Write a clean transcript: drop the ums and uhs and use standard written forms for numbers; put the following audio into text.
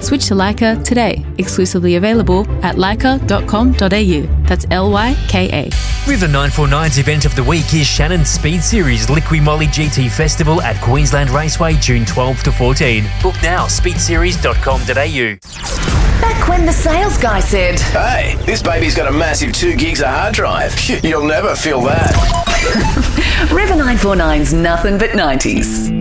Switch to Leica today. Exclusively available at leica.com.au. That's LYKA. River 949's event of the week is Shannon's Speed Series Liqui Moly GT Festival at Queensland Raceway, June 12 to 14. Book now, speedseries.com.au. Back when the sales guy said, "Hey, this baby's got a massive 2 gigs of hard drive. You'll never feel that." River 949's nothing but 90s.